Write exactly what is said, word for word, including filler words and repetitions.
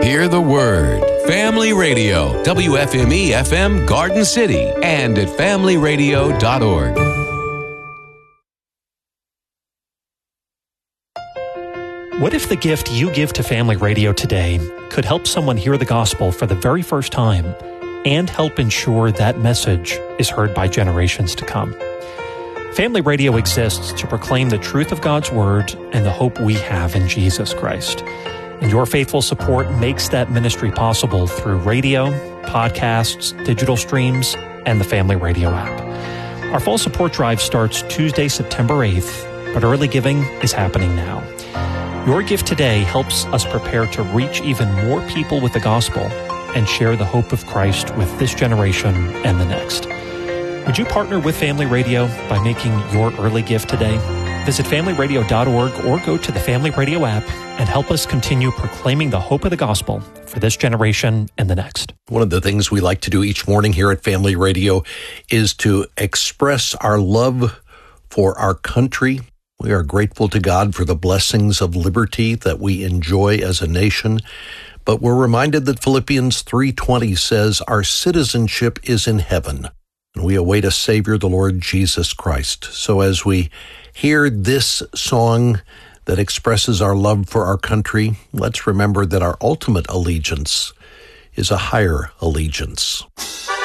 hear the word. Family Radio, W F M E F M Garden City, and at family radio dot org. What if the gift you give to Family Radio today could help someone hear the gospel for the very first time and help ensure that message is heard by generations to come? Family Radio exists to proclaim the truth of God's Word and the hope we have in Jesus Christ. And your faithful support makes that ministry possible through radio, podcasts, digital streams, and the Family Radio app. Our fall support drive starts Tuesday, September eighth, but early giving is happening now. Your gift today helps us prepare to reach even more people with the gospel and share the hope of Christ with this generation and the next. Would you partner with Family Radio by making your early gift today? Visit family radio dot org or go to the Family Radio app and help us continue proclaiming the hope of the gospel for this generation and the next. One of the things we like to do each morning here at Family Radio is to express our love for our country. We are grateful to God for the blessings of liberty that we enjoy as a nation, but we're reminded that Philippians three twenty says our citizenship is in heaven, and we await a Savior, the Lord Jesus Christ. So as we hear this song that expresses our love for our country, let's remember that our ultimate allegiance is a higher allegiance.